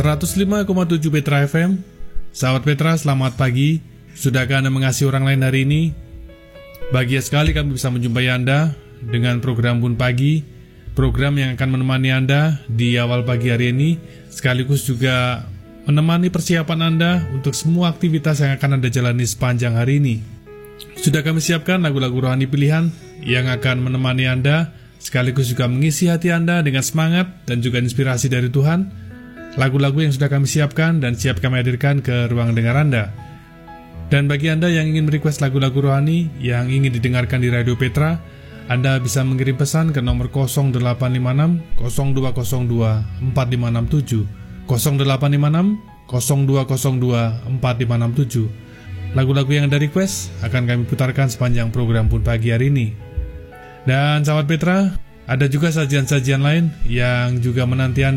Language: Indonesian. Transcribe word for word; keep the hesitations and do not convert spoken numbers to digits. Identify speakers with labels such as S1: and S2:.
S1: seratus lima koma tujuh Petra F M. Sahabat Petra, selamat pagi. Sudahkah Anda mengasihi orang lain hari ini? Bahagia sekali kami bisa menjumpai Anda dengan program Bun Pagi, program yang akan menemani Anda di awal pagi hari ini, sekaligus juga menemani persiapan Anda untuk semua aktivitas yang akan Anda jalani sepanjang hari ini. Sudah kami siapkan lagu-lagu rohani pilihan yang akan menemani Anda, sekaligus juga mengisi hati Anda dengan semangat dan juga inspirasi dari Tuhan. Lagu-lagu yang sudah kami siapkan dan siap kami hadirkan ke ruang dengar Anda. Dan bagi Anda yang ingin merequest lagu-lagu rohani yang ingin didengarkan di Radio Petra, Anda bisa mengirim pesan ke nomor nol delapan lima enam nol dua nol dua empat lima enam tujuh, nol delapan lima enam nol dua nol dua empat lima enam tujuh. Lagu-lagu yang Anda request akan kami putarkan sepanjang program Bun Pagi hari ini. Dan sahabat Petra, ada juga sajian-sajian lain yang juga menanti Anda